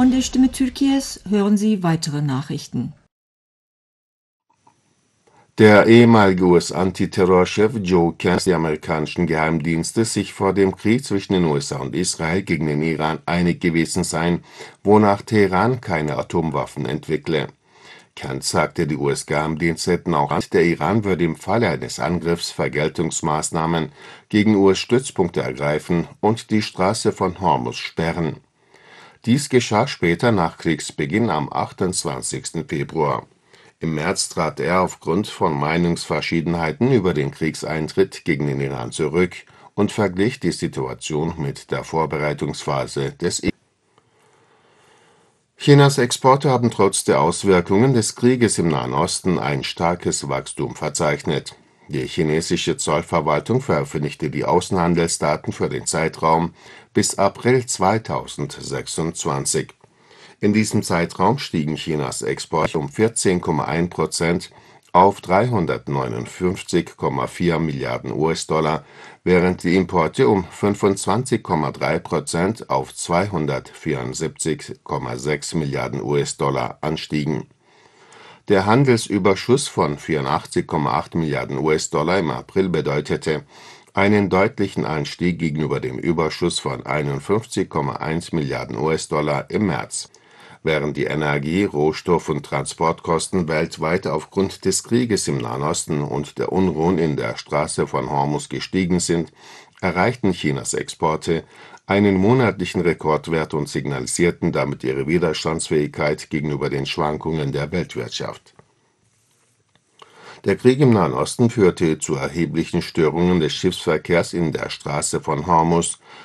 Von der Stimme Türkiye's hören Sie weitere Nachrichten. Der ehemalige US-Antiterrorchef Joe Kent des amerikanischen Geheimdienstes sich vor dem Krieg zwischen den USA und Israel gegen den Iran einig gewesen seien, wonach Teheran keine Atomwaffen entwickle. Kent sagte, die US-Geheimdienste hätten auch Angst, der Iran würde im Falle eines Angriffs Vergeltungsmaßnahmen gegen US-Stützpunkte ergreifen und die Straße von Hormuz sperren. Dies geschah später nach Kriegsbeginn am 28. Februar. Im März trat er aufgrund von Meinungsverschiedenheiten über den Kriegseintritt gegen den Iran zurück und verglich die Situation mit der Vorbereitungsphase des Chinas Exporte haben trotz der Auswirkungen des Krieges im Nahen Osten ein starkes Wachstum verzeichnet. Die chinesische Zollverwaltung veröffentlichte die Außenhandelsdaten für den Zeitraum bis April 2026. In diesem Zeitraum stiegen Chinas Exporte um 14,1% auf 359,4 Milliarden US-Dollar, während die Importe um 25,3% auf 274,6 Milliarden US-Dollar anstiegen. Der Handelsüberschuss von 84,8 Milliarden US-Dollar im April bedeutete einen deutlichen Anstieg gegenüber dem Überschuss von 51,1 Milliarden US-Dollar im März. Während die Energie-, Rohstoff- und Transportkosten weltweit aufgrund des Krieges im Nahen Osten und der Unruhen in der Straße von Hormuz gestiegen sind, erreichten Chinas Exporte einen monatlichen Rekordwert und signalisierten damit ihre Widerstandsfähigkeit gegenüber den Schwankungen der Weltwirtschaft. Der Krieg im Nahen Osten führte zu erheblichen Störungen des Schiffsverkehrs in der Straße von Hormuz